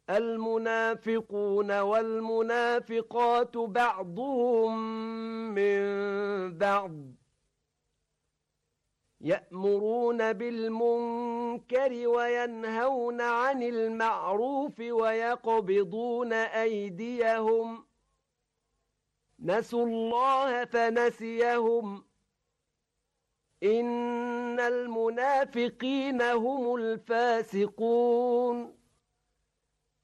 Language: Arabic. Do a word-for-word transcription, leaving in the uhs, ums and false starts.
المنافقون والمنافقات بعضهم من بعض يأمرون بالمنكر وينهون عن المعروف ويقبضون أيديهم نسوا الله فنسيهم إن المنافقين هم الفاسقون